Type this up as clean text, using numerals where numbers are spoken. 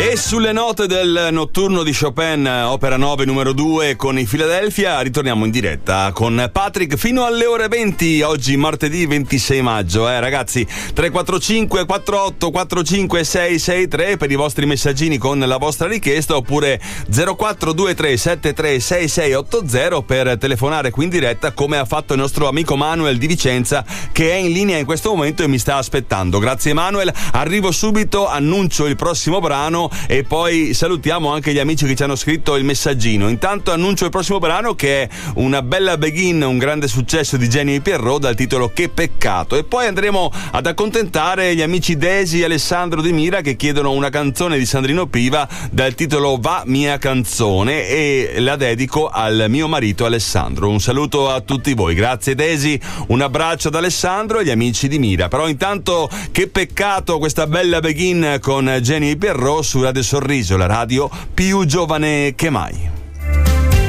E sulle note del notturno di Chopin, opera 9 numero 2 con i Philadelphia, ritorniamo in diretta con Patrick fino alle ore 20, oggi martedì 26 maggio, ragazzi. 345 48 45 663 per i vostri messaggini con la vostra richiesta, oppure 0423 73 6680 per telefonare qui in diretta, come ha fatto il nostro amico Manuel di Vicenza, che è in linea in questo momento e mi sta aspettando. Grazie Manuel, arrivo subito, annuncio il prossimo brano e poi salutiamo anche gli amici che ci hanno scritto il messaggino. Intanto annuncio il prossimo brano, che è una bella begin, un grande successo di Jenny Pierrot dal titolo Che peccato, e poi andremo ad accontentare gli amici Desi e Alessandro Di Mira che chiedono una canzone di Sandrino Piva dal titolo Va mia canzone, e la dedico al mio marito Alessandro. Un saluto a tutti voi, grazie Desi, un abbraccio ad Alessandro e gli amici di Mira. Però intanto Che peccato, questa bella begin con Jenny Pierrot su Radio Sorriso, la radio più giovane che mai.